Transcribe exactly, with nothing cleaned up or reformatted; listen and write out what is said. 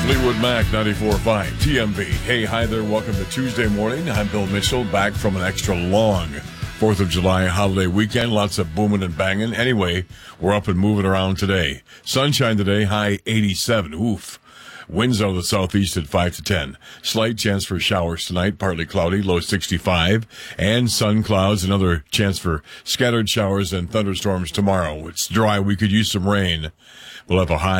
Fleetwood Mac, ninety-four point five, T M B. Hey, hi there. Welcome to Tuesday morning. I'm Bill Mitchell, back from an extra long fourth of July holiday weekend. Lots of booming and banging. Anyway, we're up and moving around today. Sunshine today, high eighty-seven. Oof. Winds out of the southeast at five to ten. Slight chance for showers tonight, partly cloudy, low sixty-five. And sun clouds, another chance for scattered showers and thunderstorms tomorrow. It's dry. We could use some rain. We'll have a high